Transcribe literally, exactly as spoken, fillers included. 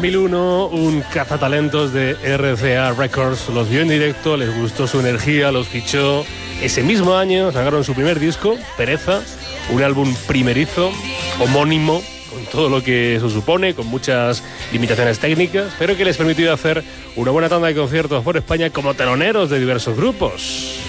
mil uno, un cazatalentos de R C A Records los vio en directo, les gustó su energía, los fichó. Ese mismo año sacaron su primer disco, Pereza, un álbum primerizo, homónimo, con todo lo que eso supone, con muchas limitaciones técnicas, pero que les permitió hacer una buena tanda de conciertos por España como teloneros de diversos grupos.